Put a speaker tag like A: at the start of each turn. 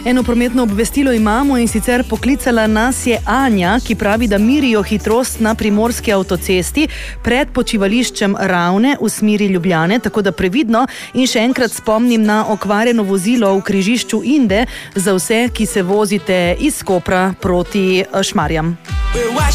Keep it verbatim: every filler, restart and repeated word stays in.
A: Eno prometno obvestilo imamo, in sicer poklicala nas je Anja, ki pravi, da mirijo hitrost na primorski avtocesti pred počivališčem Ravne v smeri Ljubljane, tako da previdno, in še enkrat spomnim na okvarjeno vozilo v križišču Inde za vse, ki se vozite iz Kopra proti Šmarjam.